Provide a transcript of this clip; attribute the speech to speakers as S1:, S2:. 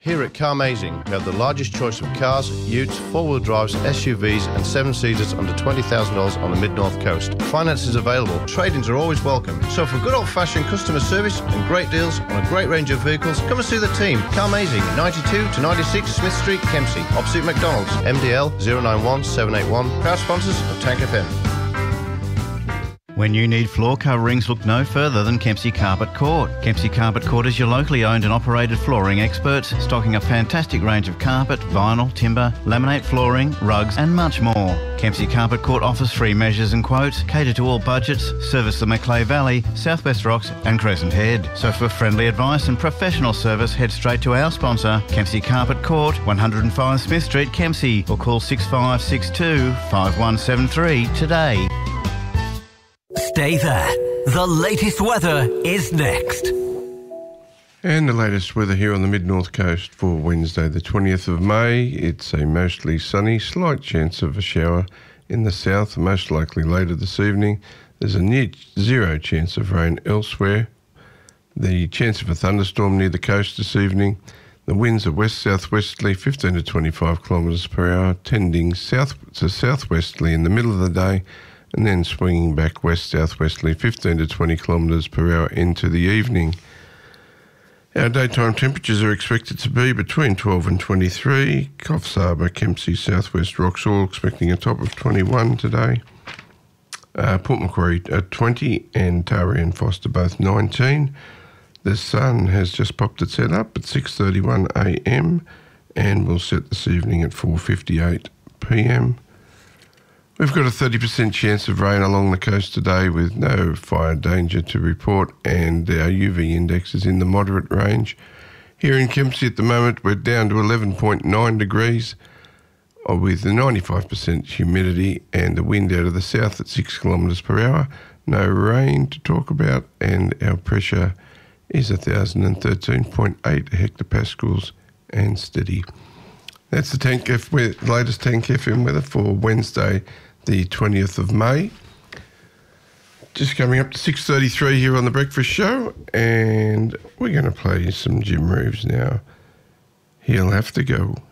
S1: Here at Carmazing, we have the largest choice of cars, utes, four-wheel drives, SUVs and seven-seaters under $20,000 on the Mid-North Coast. Finance is available. Trade-ins are always welcome. So for good old-fashioned customer service and great deals on a great range of vehicles, come and see the team. Carmazing, 92 to 96 Smith Street, Kempsey, opposite McDonald's. MDL 091 781. Proud sponsors of Tank FM.
S2: When you need floor coverings, look no further than Kempsey Carpet Court. Kempsey Carpet Court is your locally owned and operated flooring experts, stocking a fantastic range of carpet, vinyl, timber, laminate flooring, rugs and much more. Kempsey Carpet Court offers free measures and quotes, cater to all budgets, service the Macleay Valley, Southwest Rocks and Crescent Head. So for friendly advice and professional service, head straight to our sponsor, Kempsey Carpet Court, 105 Smith Street, Kempsey, or call 6562 5173 today.
S3: Stay there. The latest weather is next.
S4: And the latest weather here on the Mid-North Coast for Wednesday the 20th of May. It's a mostly sunny, slight chance of a shower in the south, most likely later this evening. There's a near zero chance of rain elsewhere. The chance of a thunderstorm near the coast this evening. The winds are west-southwesterly, 15 to 25 kilometres per hour, tending south to southwesterly in the middle of the day, and then swinging back west-southwesterly 15 to 20 kilometres per hour into the evening. Our daytime temperatures are expected to be between 12 and 23. Coffs Harbour, Kempsey, Southwest Rocks all expecting a top of 21 today. Port Macquarie at 20 and Taree and Foster both 19. The sun has just popped its head up at 6:31am and will set this evening at 4:58pm. We've got a 30% chance of rain along the coast today with no fire danger to report, and our UV index is in the moderate range. Here in Kempsey at the moment, we're down to 11.9 degrees with the 95% humidity and the wind out of the south at 6 kilometres per hour. No rain to talk about, and our pressure is 1,013.8 hectopascals and steady. That's the latest Tank FM weather for Wednesday, the 20th of May. Just coming up to 6:33 here on The Breakfast Show, and we're going to play some Jim Reeves now. He'll have to go.